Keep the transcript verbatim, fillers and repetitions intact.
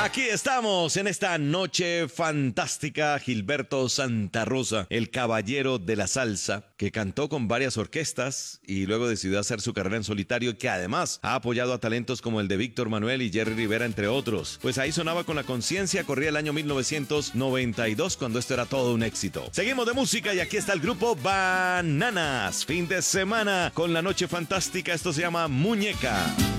Aquí estamos en esta noche fantástica. Gilberto Santa Rosa, el caballero de la salsa, que cantó con varias orquestas y luego decidió hacer su carrera en solitario, y que además ha apoyado a talentos como el de Víctor Manuel y Jerry Rivera, entre otros. Pues ahí sonaba Con la Conciencia, corría el año mil novecientos noventa y dos, cuando esto era todo un éxito. Seguimos de música y aquí está el grupo Bananas. Fin de semana con la noche fantástica. Esto se llama Muñeca.